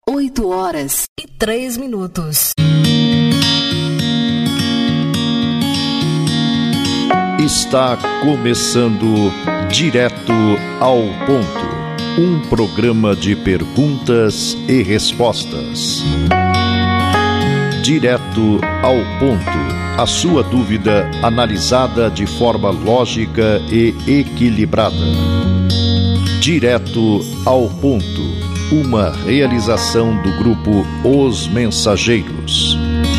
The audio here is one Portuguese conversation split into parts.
8h03. Está começando Direto ao Ponto, um programa de perguntas e respostas. Direto ao Ponto, a sua dúvida analisada de forma lógica e equilibrada. Direto ao Ponto, uma realização do grupo Os Mensageiros.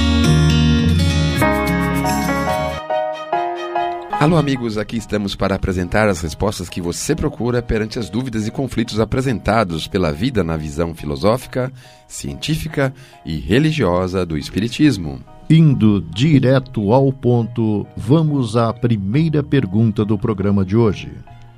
Alô amigos, aqui estamos para apresentar as respostas que você procura perante as dúvidas e conflitos apresentados pela vida na visão filosófica, científica e religiosa do Espiritismo. Indo direto ao ponto, vamos à primeira pergunta do programa de hoje.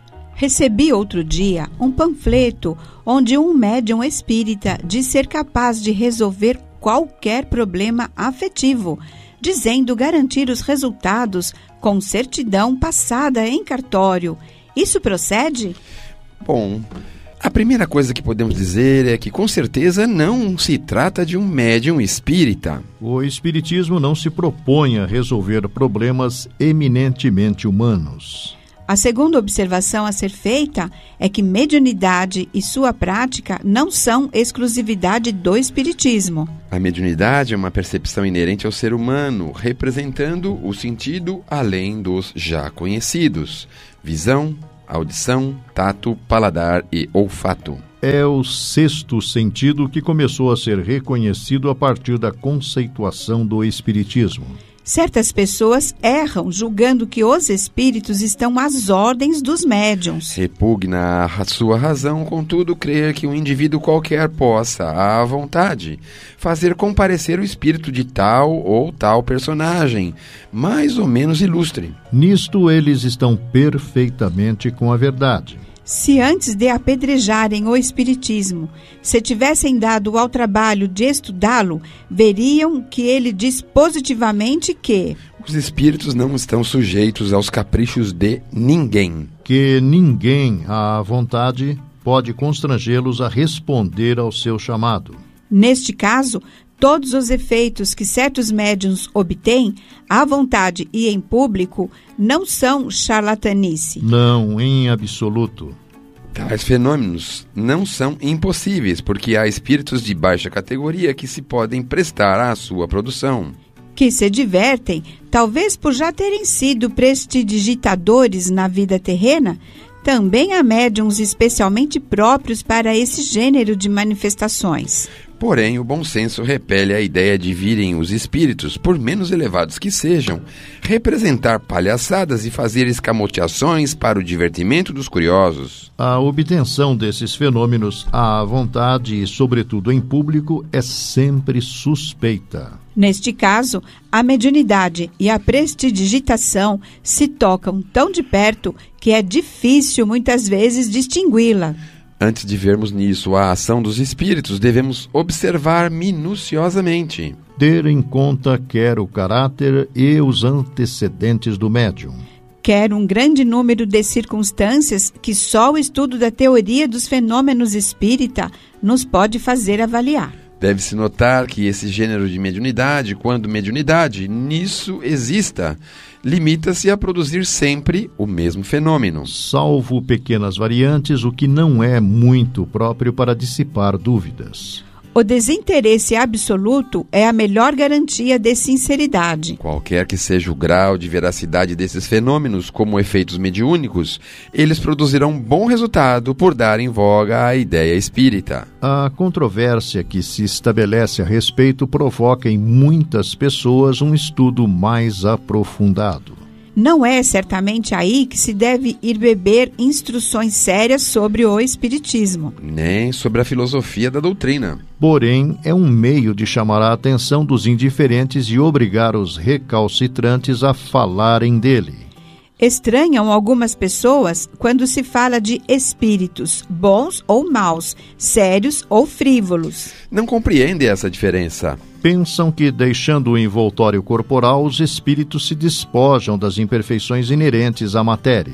Recebi outro dia um panfleto onde um médium espírita diz ser capaz de resolver qualquer problema afetivo, dizendo garantir os resultados com certidão passada em cartório. Isso procede? Bom, a primeira coisa que podemos dizer é que com certeza não se trata de um médium espírita. O espiritismo não se propõe a resolver problemas eminentemente humanos. A segunda observação a ser feita é que mediunidade e sua prática não são exclusividade do espiritismo. A mediunidade é uma percepção inerente ao ser humano, representando o sentido além dos já conhecidos: visão, audição, tato, paladar e olfato. É o sexto sentido que começou a ser reconhecido a partir da conceituação do espiritismo. Certas pessoas erram julgando que os espíritos estão às ordens dos médiuns. Repugna a sua razão, contudo, crer que um indivíduo qualquer possa, à vontade, fazer comparecer o espírito de tal ou tal personagem, mais ou menos ilustre. Nisto eles estão perfeitamente com a verdade. Se antes de apedrejarem o espiritismo, se tivessem dado ao trabalho de estudá-lo, veriam que ele diz positivamente que os espíritos não estão sujeitos aos caprichos de ninguém. Que ninguém, à vontade, pode constrangê-los a responder ao seu chamado. Neste caso, todos os efeitos que certos médiuns obtêm, à vontade e em público, não são charlatanice. Não, em absoluto. Tais fenômenos não são impossíveis, porque há espíritos de baixa categoria que se podem prestar à sua produção. Que se divertem, talvez por já terem sido prestidigitadores na vida terrena. Também há médiuns especialmente próprios para esse gênero de manifestações. Porém, o bom senso repele a ideia de virem os espíritos, por menos elevados que sejam, representar palhaçadas e fazer escamoteações para o divertimento dos curiosos. A obtenção desses fenômenos à vontade e, sobretudo em público, é sempre suspeita. Neste caso, a mediunidade e a prestidigitação se tocam tão de perto que é difícil muitas vezes distingui-la. Antes de vermos nisso a ação dos espíritos, devemos observar minuciosamente. Ter em conta quer o caráter e os antecedentes do médium. Quer um grande número de circunstâncias que só o estudo da teoria dos fenômenos espírita nos pode fazer avaliar. Deve-se notar que esse gênero de mediunidade, quando mediunidade, nisso exista, limita-se a produzir sempre o mesmo fenômeno. Salvo pequenas variantes, o que não é muito próprio para dissipar dúvidas. O desinteresse absoluto é a melhor garantia de sinceridade. Qualquer que seja o grau de veracidade desses fenômenos, como efeitos mediúnicos, eles produzirão bom resultado por darem voga à ideia espírita. A controvérsia que se estabelece a respeito provoca em muitas pessoas um estudo mais aprofundado. Não é certamente aí que se deve ir beber instruções sérias sobre o espiritismo. Nem sobre a filosofia da doutrina. Porém, é um meio de chamar a atenção dos indiferentes e obrigar os recalcitrantes a falarem dele. Estranham algumas pessoas quando se fala de espíritos, bons ou maus, sérios ou frívolos. Não compreendem essa diferença. Pensam que, deixando o envoltório corporal, os espíritos se despojam das imperfeições inerentes à matéria.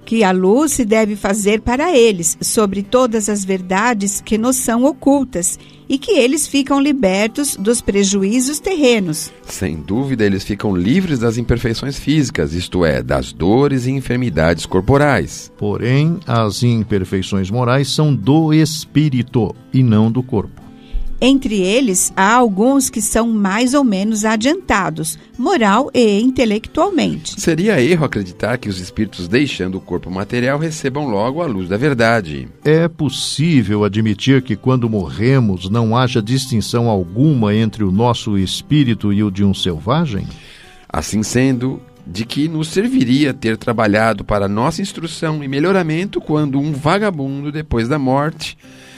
que a luz se deve fazer para eles sobre todas as verdades que nos são ocultas e que eles ficam libertos dos prejuízos terrenos. Sem dúvida, eles ficam livres das imperfeições físicas, isto é, das dores e enfermidades corporais. Porém, as imperfeições morais são do espírito e não do corpo. Entre eles, há alguns que são mais ou menos adiantados, moral e intelectualmente. Seria erro acreditar que os espíritos, deixando o corpo material, recebam logo a luz da verdade. É possível admitir que quando morremos não haja distinção alguma entre o nosso espírito e o de um selvagem? Assim sendo, de que nos serviria ter trabalhado para nossa instrução e melhoramento quando um vagabundo, depois da morte,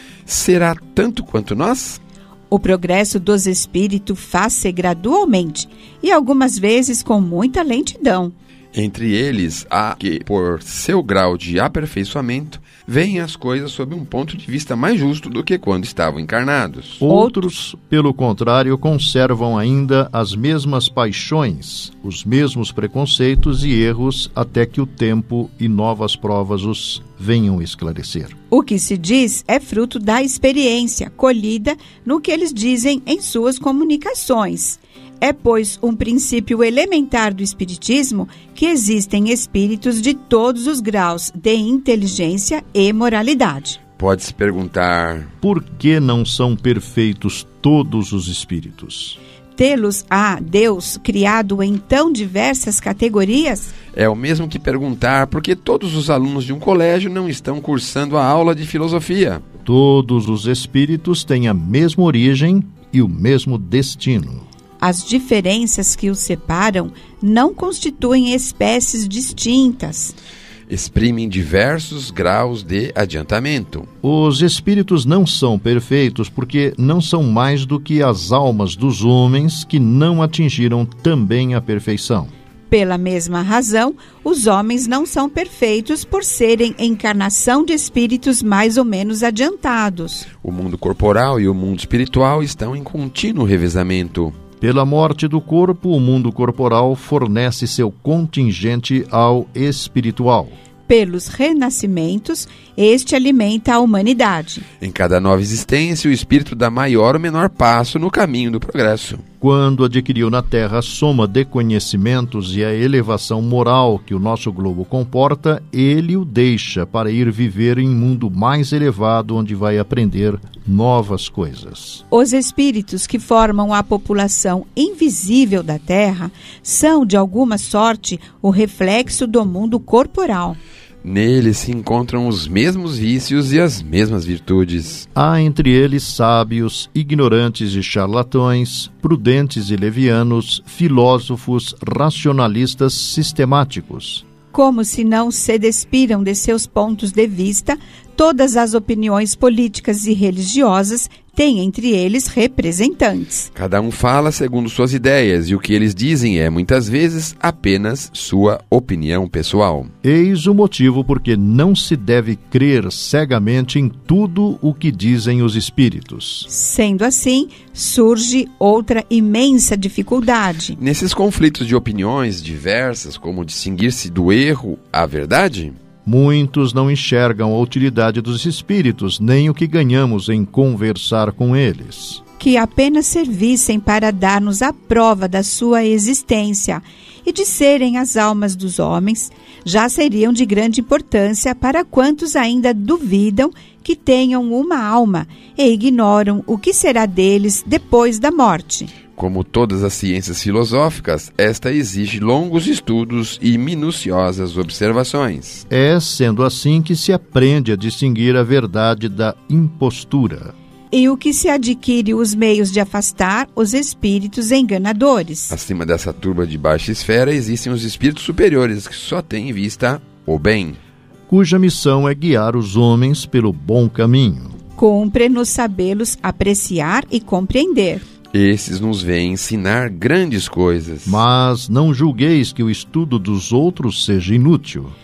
será tanto quanto nós? O progresso dos espíritos faz-se gradualmente e algumas vezes com muita lentidão. Entre eles, há que, por seu grau de aperfeiçoamento, veem as coisas sob um ponto de vista mais justo do que quando estavam encarnados. Outros, pelo contrário, conservam ainda as mesmas paixões, os mesmos preconceitos e erros até que o tempo e novas provas os venham esclarecer. O que se diz é fruto da experiência colhida no que eles dizem em suas comunicações. É, pois, um princípio elementar do Espiritismo que existem espíritos de todos os graus de inteligência e moralidade. Pode-se perguntar: por que não são perfeitos todos os espíritos? Tê-los a Deus criado em tão diversas categorias? É o mesmo que perguntar por que todos os alunos de um colégio não estão cursando a aula de filosofia. Todos os espíritos têm a mesma origem e o mesmo destino. As diferenças que os separam não constituem espécies distintas. Exprimem diversos graus de adiantamento. Os espíritos não são perfeitos porque não são mais do que as almas dos homens que não atingiram também a perfeição. Pela mesma razão, os homens não são perfeitos por serem encarnação de espíritos mais ou menos adiantados. O mundo corporal e o mundo espiritual estão em contínuo revezamento. Pela morte do corpo, o mundo corporal fornece seu contingente ao espiritual. Pelos renascimentos, este alimenta a humanidade. Em cada nova existência, o espírito dá maior ou menor passo no caminho do progresso. Quando adquiriu na Terra a soma de conhecimentos e a elevação moral que o nosso globo comporta, ele o deixa para ir viver em um mundo mais elevado, onde vai aprender novas coisas. Os espíritos que formam a população invisível da Terra são, de alguma sorte, o reflexo do mundo corporal. Nele se encontram os mesmos vícios e as mesmas virtudes. Há entre eles sábios, ignorantes e charlatões, prudentes e levianos, filósofos, racionalistas sistemáticos. Como se não se despiram de seus pontos de vista, todas as opiniões políticas e religiosas têm entre eles representantes. Cada um fala segundo suas ideias e o que eles dizem é, muitas vezes, apenas sua opinião pessoal. Eis o motivo porque não se deve crer cegamente em tudo o que dizem os espíritos. Sendo assim, surge outra imensa dificuldade. Nesses conflitos de opiniões diversas, como distinguir-se do erro à verdade? Muitos não enxergam a utilidade dos espíritos, nem o que ganhamos em conversar com eles. Que apenas servissem para dar-nos a prova da sua existência e de serem as almas dos homens, já seriam de grande importância para quantos ainda duvidam que tenham uma alma e ignoram o que será deles depois da morte. Como todas as ciências filosóficas, esta exige longos estudos e minuciosas observações. É sendo assim que se aprende a distinguir a verdade da impostura. E o que se adquire os meios de afastar os espíritos enganadores. Acima dessa turba de baixa esfera existem os espíritos superiores que só têm em vista o bem, cuja missão é guiar os homens pelo bom caminho. Cumpre-nos sabê-los apreciar e compreender. Esses nos vêm ensinar grandes coisas. Mas não julgueis que o estudo dos outros seja inútil.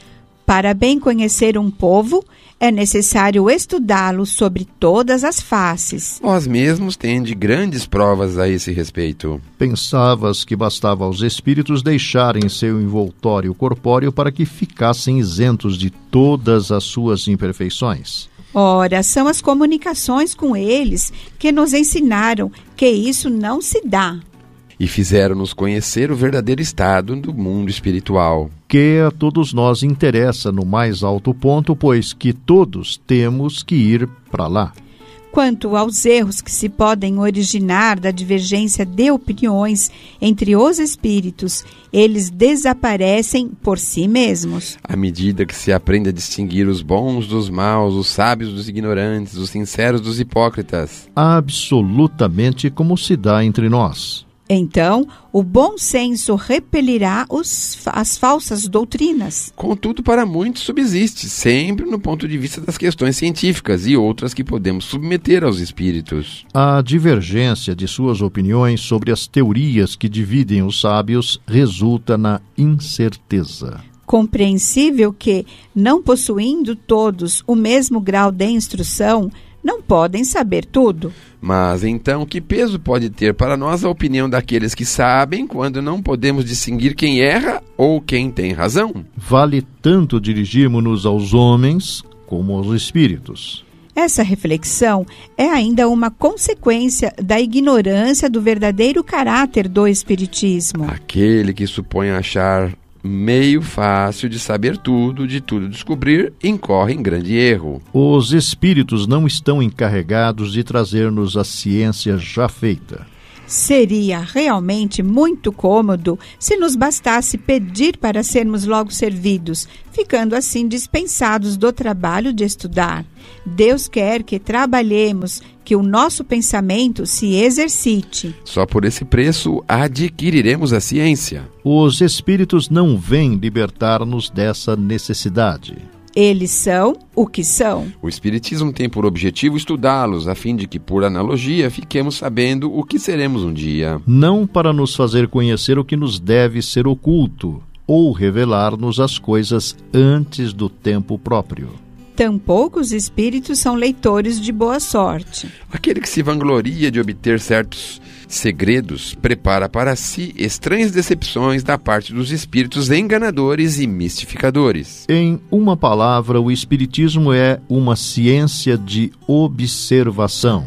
Para bem conhecer um povo, é necessário estudá-lo sobre todas as faces. Vós mesmos tendes grandes provas a esse respeito. Pensavas que bastava aos espíritos deixarem seu envoltório corpóreo para que ficassem isentos de todas as suas imperfeições? Ora, são as comunicações com eles que nos ensinaram que isso não se dá. E fizeram-nos conhecer o verdadeiro estado do mundo espiritual. Que a todos nós interessa no mais alto ponto, pois que todos temos que ir para lá. Quanto aos erros que se podem originar da divergência de opiniões entre os espíritos, eles desaparecem por si mesmos. À medida que se aprende a distinguir os bons dos maus, os sábios dos ignorantes, os sinceros dos hipócritas. Absolutamente como se dá entre nós. Então, o bom senso repelirá as falsas doutrinas. Contudo, para muitos subsiste, sempre no ponto de vista das questões científicas e outras que podemos submeter aos espíritos. A divergência de suas opiniões sobre as teorias que dividem os sábios resulta na incerteza. Compreensível que, não possuindo todos o mesmo grau de instrução, não podem saber tudo. Mas então, que peso pode ter para nós a opinião daqueles que sabem quando não podemos distinguir quem erra ou quem tem razão? Vale tanto dirigirmos-nos aos homens como aos espíritos. Essa reflexão é ainda uma consequência da ignorância do verdadeiro caráter do espiritismo. Aquele que supõe achar meio fácil de saber tudo, de tudo descobrir, incorre em grande erro. Os espíritos não estão encarregados de trazer-nos a ciência já feita. Seria realmente muito cômodo se nos bastasse pedir para sermos logo servidos, ficando assim dispensados do trabalho de estudar. Deus quer que trabalhemos, que o nosso pensamento se exercite. Só por esse preço adquiriremos a ciência. Os espíritos não vêm libertar-nos dessa necessidade. Eles são o que são. O Espiritismo tem por objetivo estudá-los, a fim de que, por analogia, fiquemos sabendo o que seremos um dia. Não para nos fazer conhecer o que nos deve ser oculto, ou revelar-nos as coisas antes do tempo próprio. Tampouco os espíritos são leitores de boa sorte. Aquele que se vangloria de obter certos segredos prepara para si estranhas decepções da parte dos espíritos enganadores e mistificadores. Em uma palavra, o espiritismo é uma ciência de observação.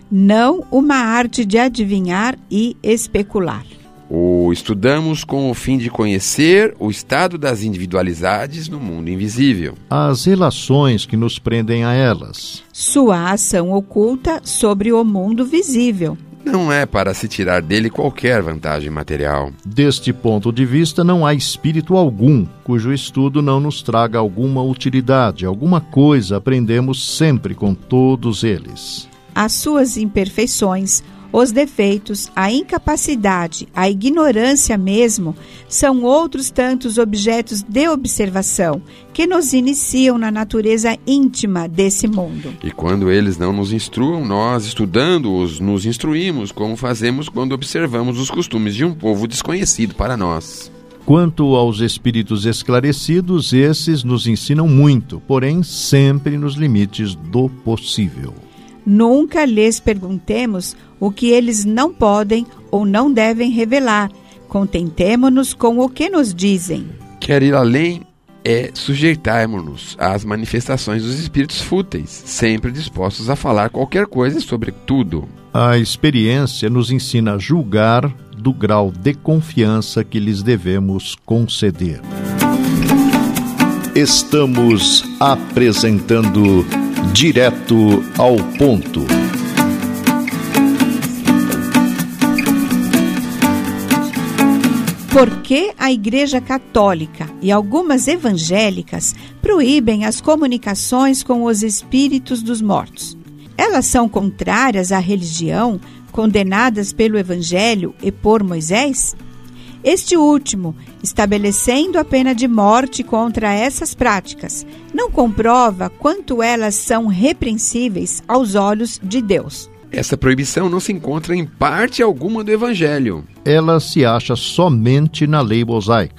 Não uma arte de adivinhar e especular. O estudamos com o fim de conhecer o estado das individualidades no mundo invisível. As relações que nos prendem a elas. Sua ação oculta sobre o mundo visível. Não é para se tirar dele qualquer vantagem material. Deste ponto de vista, não há espírito algum cujo estudo não nos traga alguma utilidade, alguma coisa aprendemos sempre com todos eles. As suas imperfeições, os defeitos, a incapacidade, a ignorância mesmo, são outros tantos objetos de observação que nos iniciam na natureza íntima desse mundo. E quando eles não nos instruam, nós, estudando-os, nos instruímos, como fazemos quando observamos os costumes de um povo desconhecido para nós. Quanto aos espíritos esclarecidos, esses nos ensinam muito, porém sempre nos limites do possível. Nunca lhes perguntemos o que eles não podem ou não devem revelar. Contentemo-nos com o que nos dizem. Quer ir além é sujeitarmos-nos às manifestações dos espíritos fúteis, sempre dispostos a falar qualquer coisa sobre tudo. A experiência nos ensina a julgar do grau de confiança que lhes devemos conceder. Estamos apresentando Direto ao Ponto. Por que a Igreja Católica e algumas evangélicas proíbem as comunicações com os espíritos dos mortos? Elas são contrárias à religião, condenadas pelo Evangelho e por Moisés? Este último, estabelecendo a pena de morte contra essas práticas, não comprova quanto elas são repreensíveis aos olhos de Deus. Essa proibição não se encontra em parte alguma do Evangelho. Ela se acha somente na lei mosaica.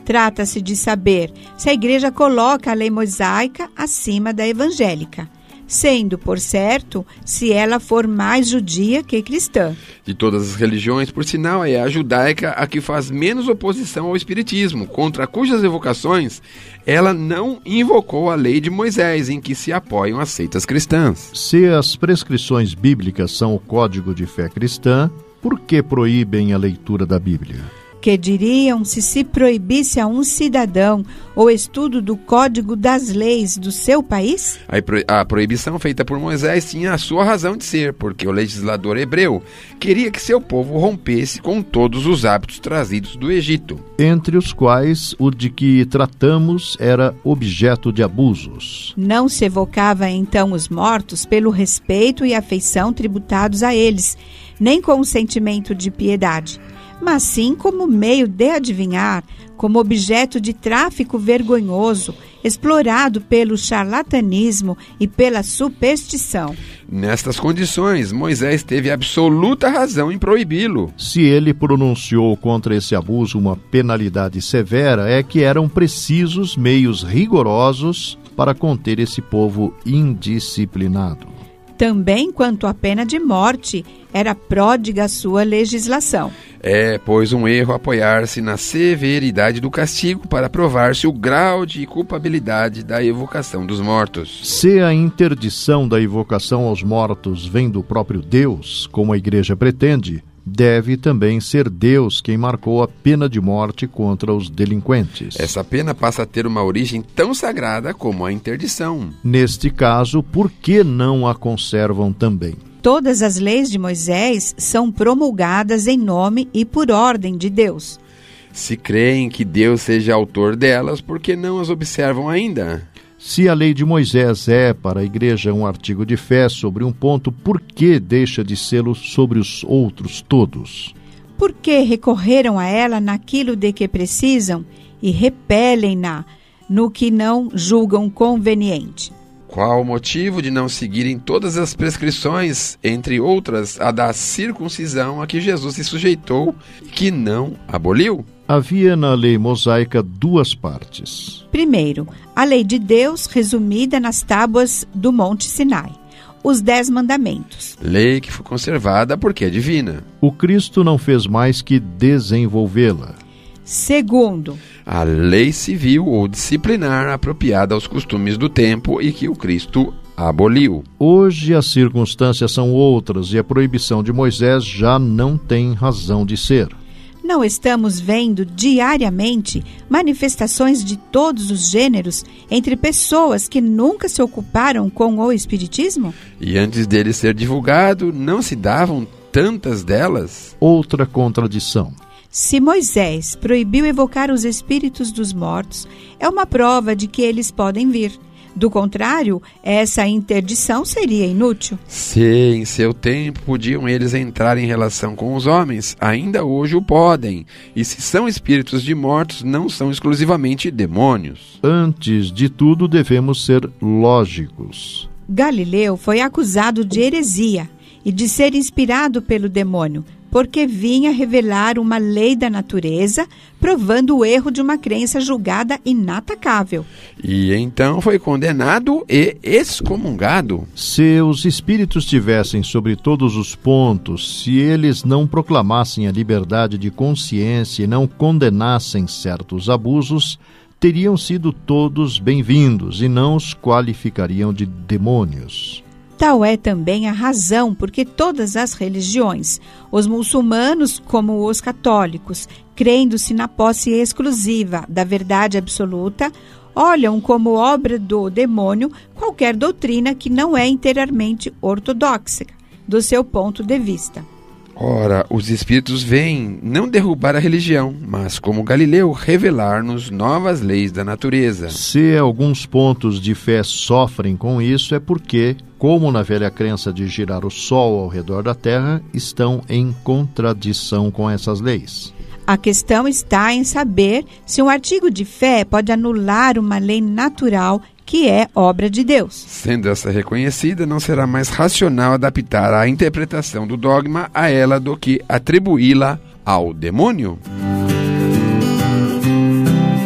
Trata-se de saber se a Igreja coloca a lei mosaica acima da evangélica, sendo, por certo, se ela for mais judia que cristã. De todas as religiões, por sinal, é a judaica a que faz menos oposição ao espiritismo, contra cujas evocações ela não invocou a lei de Moisés, em que se apoiam as seitas cristãs. Se as prescrições bíblicas são o código de fé cristã, por que proíbem a leitura da Bíblia? Que diriam se proibisse a um cidadão o estudo do código das leis do seu país? A proibição feita por Moisés tinha a sua razão de ser, porque o legislador hebreu queria que seu povo rompesse com todos os hábitos trazidos do Egito, entre os quais o de que tratamos era objeto de abusos. Não se evocava então os mortos pelo respeito e afeição tributados a eles, nem com um sentimento de piedade, mas sim como meio de adivinhar, como objeto de tráfico vergonhoso, explorado pelo charlatanismo e pela superstição. Nestas condições, Moisés teve absoluta razão em proibi-lo. Se ele pronunciou contra esse abuso uma penalidade severa, é que eram precisos meios rigorosos para conter esse povo indisciplinado. Também quanto à pena de morte, era pródiga a sua legislação. É, pois, um erro apoiar-se na severidade do castigo para provar-se o grau de culpabilidade da evocação dos mortos. Se a interdição da evocação aos mortos vem do próprio Deus, como a Igreja pretende, deve também ser Deus quem marcou a pena de morte contra os delinquentes. Essa pena passa a ter uma origem tão sagrada como a interdição. Neste caso, por que não a conservam também? Todas as leis de Moisés são promulgadas em nome e por ordem de Deus. Se creem que Deus seja autor delas, por que não as observam ainda? Se a lei de Moisés é, para a Igreja, um artigo de fé sobre um ponto, por que deixa de sê-lo sobre os outros todos? Por que recorreram a ela naquilo de que precisam e repelem-na no que não julgam conveniente? Qual o motivo de não seguirem todas as prescrições, entre outras a da circuncisão a que Jesus se sujeitou e que não aboliu? Havia na lei mosaica duas partes. Primeiro, a lei de Deus resumida nas tábuas do Monte Sinai, os 10 mandamentos. Lei que foi conservada porque é divina. O Cristo não fez mais que desenvolvê-la. Segundo, a lei civil ou disciplinar apropriada aos costumes do tempo e que o Cristo aboliu. Hoje as circunstâncias são outras e a proibição de Moisés já não tem razão de ser. Não estamos vendo diariamente manifestações de todos os gêneros entre pessoas que nunca se ocuparam com o espiritismo? E antes dele ser divulgado, não se davam tantas delas? Outra contradição. Se Moisés proibiu evocar os espíritos dos mortos, é uma prova de que eles podem vir. Do contrário, essa interdição seria inútil. Se em seu tempo podiam eles entrar em relação com os homens, ainda hoje o podem. E se são espíritos de mortos, não são exclusivamente demônios. Antes de tudo, devemos ser lógicos. Galileu foi acusado de heresia e de ser inspirado pelo demônio, porque vinha revelar uma lei da natureza, provando o erro de uma crença julgada inatacável. E então foi condenado e excomungado. Se os espíritos tivessem sobre todos os pontos, se eles não proclamassem a liberdade de consciência e não condenassem certos abusos, teriam sido todos bem-vindos e não os qualificariam de demônios. Tal é também a razão porque todas as religiões, os muçulmanos como os católicos, crendo-se na posse exclusiva da verdade absoluta, olham como obra do demônio qualquer doutrina que não é inteiramente ortodoxa, do seu ponto de vista. Ora, os espíritos vêm não derrubar a religião, mas, como Galileu, revelar-nos novas leis da natureza. Se alguns pontos de fé sofrem com isso, é porque, como na velha crença de girar o Sol ao redor da Terra, estão em contradição com essas leis. A questão está em saber se um artigo de fé pode anular uma lei natural que é obra de Deus. Sendo essa reconhecida, não será mais racional adaptar a interpretação do dogma a ela do que atribuí-la ao demônio.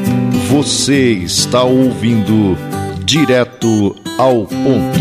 Você está ouvindo Direto ao Ponto.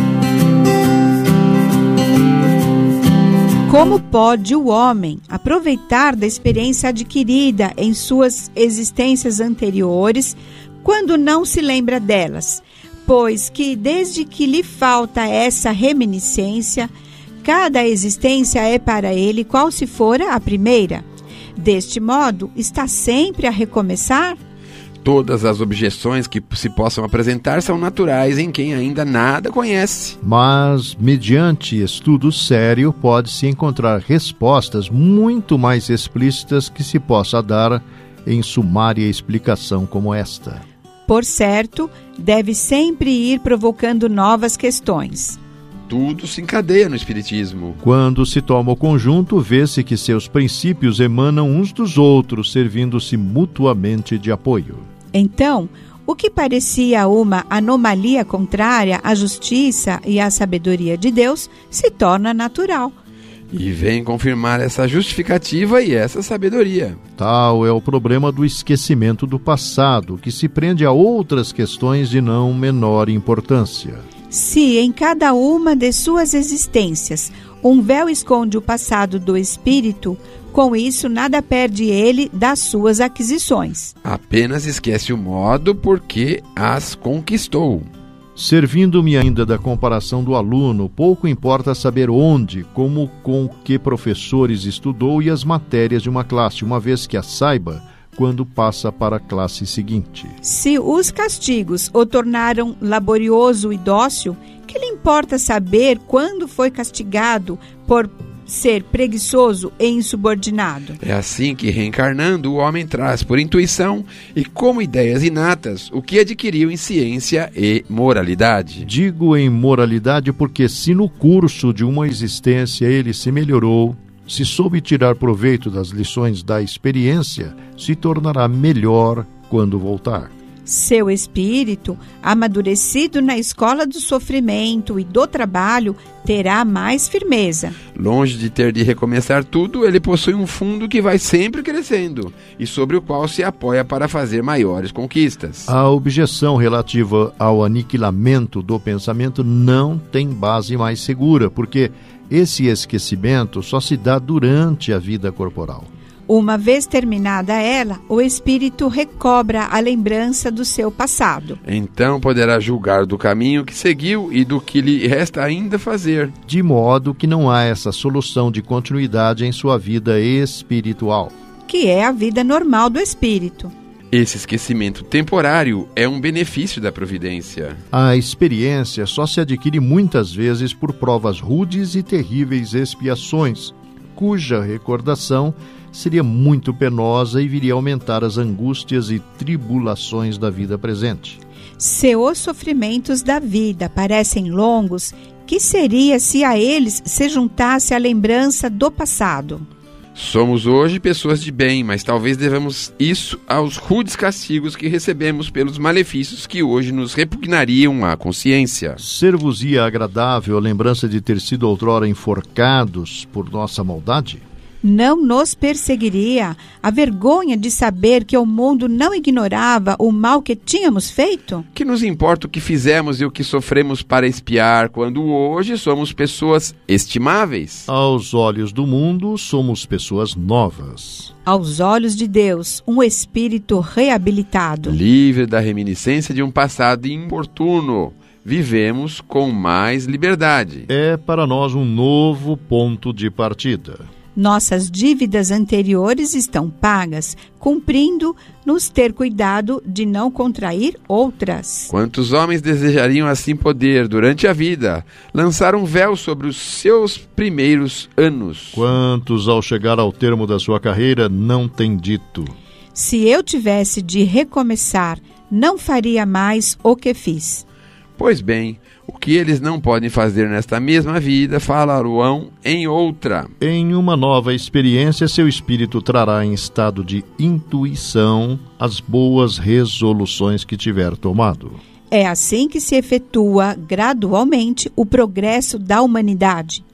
Como pode o homem aproveitar da experiência adquirida em suas existências anteriores quando não se lembra delas? Pois que desde que lhe falta essa reminiscência, cada existência é para ele qual se fora a primeira. Deste modo, está sempre a recomeçar? Todas as objeções que se possam apresentar são naturais em quem ainda nada conhece. Mas, mediante estudo sério, pode-se encontrar respostas muito mais explícitas que se possa dar em sumária explicação como esta. Por certo, deve sempre ir provocando novas questões. Tudo se encadeia no Espiritismo. Quando se toma o conjunto, vê-se que seus princípios emanam uns dos outros, servindo-se mutuamente de apoio. Então, o que parecia uma anomalia contrária à justiça e à sabedoria de Deus se torna natural. E vem confirmar essa justificativa e essa sabedoria. Tal é o problema do esquecimento do passado, que se prende a outras questões de não menor importância. Se em cada uma de suas existências um véu esconde o passado do espírito, com isso nada perde ele das suas aquisições. Apenas esquece o modo por que as conquistou. Servindo-me ainda da comparação do aluno, pouco importa saber onde, como, com que professores estudou e as matérias de uma classe, uma vez que a saiba quando passa para a classe seguinte. Se os castigos o tornaram laborioso e dócil, que lhe importa saber quando foi castigado por ser preguiçoso e insubordinado? É assim que, reencarnando, o homem traz por intuição e como ideias inatas o que adquiriu em ciência e moralidade. Digo em moralidade porque se no curso de uma existência ele se melhorou, se soube tirar proveito das lições da experiência, se tornará melhor quando voltar. Seu espírito, amadurecido na escola do sofrimento e do trabalho, terá mais firmeza. Longe de ter de recomeçar tudo, ele possui um fundo que vai sempre crescendo e sobre o qual se apoia para fazer maiores conquistas. A objeção relativa ao aniquilamento do pensamento não tem base mais segura, porque esse esquecimento só se dá durante a vida corporal. Uma vez terminada ela, o espírito recobra a lembrança do seu passado. Então poderá julgar do caminho que seguiu e do que lhe resta ainda fazer. De modo que não há essa solução de continuidade em sua vida espiritual, que é a vida normal do espírito. Esse esquecimento temporário é um benefício da providência. A experiência só se adquire muitas vezes por provas rudes e terríveis expiações, cuja recordação seria muito penosa e viria a aumentar as angústias e tribulações da vida presente. Se os sofrimentos da vida parecem longos, que seria se a eles se juntasse a lembrança do passado? Somos hoje pessoas de bem, mas talvez devamos isso aos rudes castigos que recebemos pelos malefícios que hoje nos repugnariam à consciência. Ser-vos-ia agradável a lembrança de ter sido outrora enforcados por nossa maldade? Não nos perseguiria a vergonha de saber que o mundo não ignorava o mal que tínhamos feito? Que nos importa o que fizemos e o que sofremos para expiar, quando hoje somos pessoas estimáveis? Aos olhos do mundo, somos pessoas novas. Aos olhos de Deus, um espírito reabilitado. Livre da reminiscência de um passado importuno. Vivemos com mais liberdade. É para nós um novo ponto de partida. Nossas dívidas anteriores estão pagas, cumprindo-nos ter cuidado de não contrair outras. Quantos homens desejariam assim poder, durante a vida, lançar um véu sobre os seus primeiros anos? Quantos, ao chegar ao termo da sua carreira, não têm dito: se eu tivesse de recomeçar, não faria mais o que fiz. Pois bem, o que eles não podem fazer nesta mesma vida, falarão em outra. Em uma nova experiência, seu espírito trará em estado de intuição as boas resoluções que tiver tomado. É assim que se efetua gradualmente o progresso da humanidade.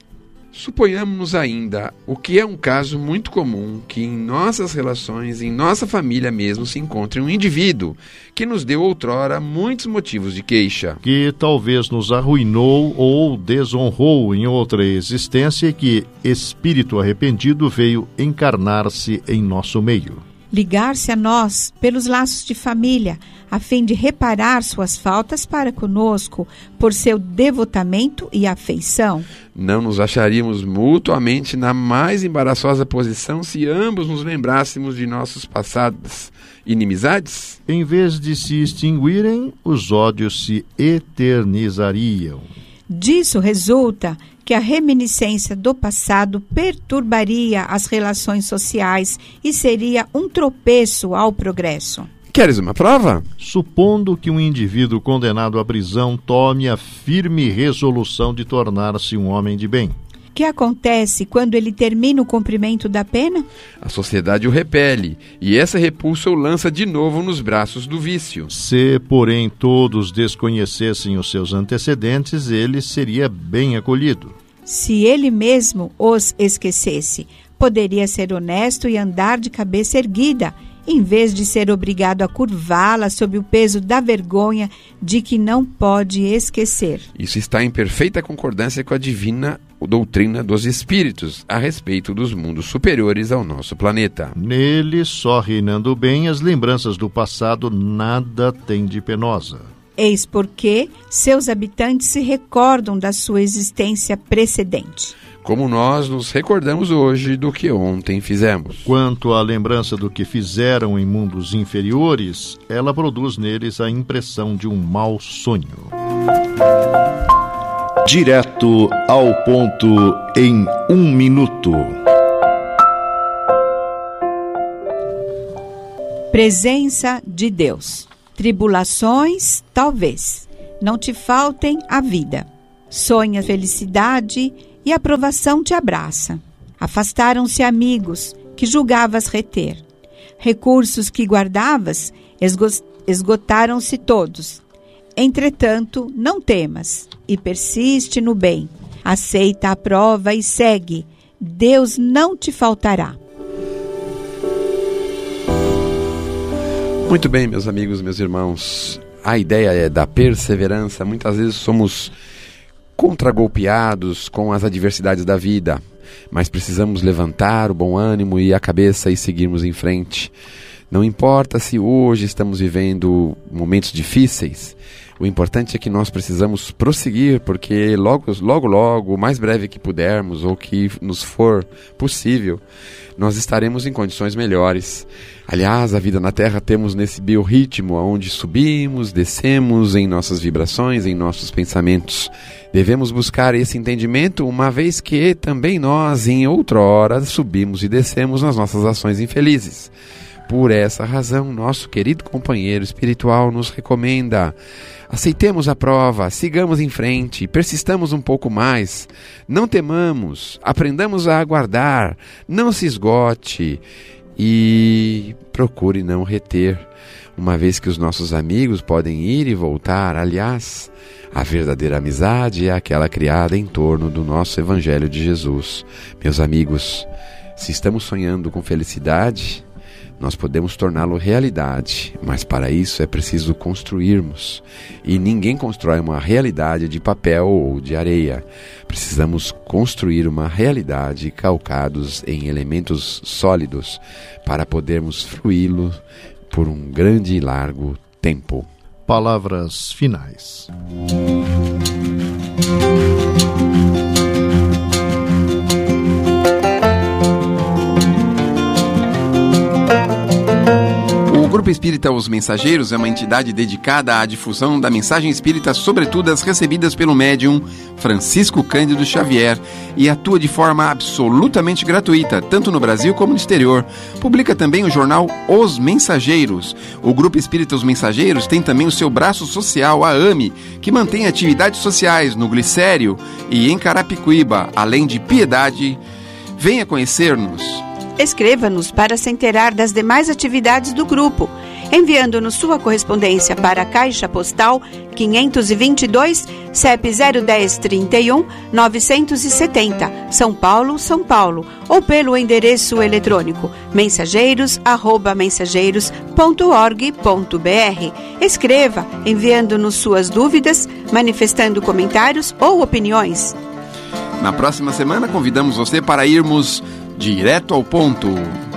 Suponhamos ainda, o que é um caso muito comum, que em nossas relações, em nossa família mesmo, se encontre um indivíduo que nos deu outrora muitos motivos de queixa. Que talvez nos arruinou ou desonrou em outra existência e que, espírito arrependido, veio encarnar-se em nosso meio. Ligar-se a nós pelos laços de família, a fim de reparar suas faltas para conosco, por seu devotamento e afeição. Não nos acharíamos mutuamente na mais embaraçosa posição se ambos nos lembrássemos de nossas passadas inimizades? Em vez de se extinguirem, os ódios se eternizariam. Disso resulta que a reminiscência do passado perturbaria as relações sociais e seria um tropeço ao progresso. Queres uma prova? Supondo que um indivíduo condenado à prisão tome a firme resolução de tornar-se um homem de bem. O que acontece quando ele termina o cumprimento da pena? A sociedade o repele, e essa repulsa o lança de novo nos braços do vício. Se, porém, todos desconhecessem os seus antecedentes, ele seria bem acolhido. Se ele mesmo os esquecesse, poderia ser honesto e andar de cabeça erguida, em vez de ser obrigado a curvá-la sob o peso da vergonha de que não pode esquecer. Isso está em perfeita concordância com a divina doutrina dos espíritos a respeito dos mundos superiores ao nosso planeta. Nele, só reinando bem, as lembranças do passado nada têm de penosa. Eis porque seus habitantes se recordam da sua existência precedente. Como nós nos recordamos hoje do que ontem fizemos. Quanto à lembrança do que fizeram em mundos inferiores, ela produz neles a impressão de um mau sonho. Direto ao ponto em 1 minuto. Presença de Deus. Tribulações, talvez, não te faltem a vida. Sonha felicidade e a aprovação te abraça. Afastaram-se amigos que julgavas reter. Recursos que guardavas esgotaram-se todos. Entretanto, não temas e persiste no bem. Aceita a prova e segue. Deus não te faltará. Muito bem, meus amigos, meus irmãos. A ideia é da perseverança. Muitas vezes somos contragolpeados com as adversidades da vida, mas precisamos levantar o bom ânimo e a cabeça e seguirmos em frente. Não importa se hoje estamos vivendo momentos difíceis, o importante é que nós precisamos prosseguir, porque logo, o mais breve que pudermos ou que nos for possível, nós estaremos em condições melhores. Aliás, a vida na Terra temos nesse biorritmo, onde subimos, descemos em nossas vibrações, em nossos pensamentos. Devemos buscar esse entendimento, uma vez que também nós, em outrora, subimos e descemos nas nossas ações infelizes. Por essa razão, nosso querido companheiro espiritual nos recomenda: aceitemos a prova, sigamos em frente, persistamos um pouco mais, não temamos, aprendamos a aguardar, não se esgote e procure não reter, uma vez que os nossos amigos podem ir e voltar. Aliás, a verdadeira amizade é aquela criada em torno do nosso Evangelho de Jesus. Meus amigos, se estamos sonhando com felicidade, nós podemos torná-lo realidade, mas para isso é preciso construirmos. E ninguém constrói uma realidade de papel ou de areia. Precisamos construir uma realidade calcados em elementos sólidos para podermos fruí-lo por um grande e largo tempo. Palavras finais. O Grupo Espírita Os Mensageiros é uma entidade dedicada à difusão da mensagem espírita, sobretudo as recebidas pelo médium Francisco Cândido Xavier, e atua de forma absolutamente gratuita, tanto no Brasil como no exterior. Publica também o jornal Os Mensageiros. O Grupo Espírita Os Mensageiros tem também o seu braço social, a AME, que mantém atividades sociais no Glicério e em Carapicuíba, além de Piedade. Venha conhecer-nos. Escreva-nos para se inteirar das demais atividades do grupo enviando-nos sua correspondência para a Caixa Postal 522, CEP 01031 970, São Paulo, São Paulo, ou pelo endereço eletrônico mensageiros@mensageiros.org.br. Escreva, enviando-nos suas dúvidas, manifestando comentários ou opiniões. Na próxima semana, convidamos você para irmos direto ao ponto.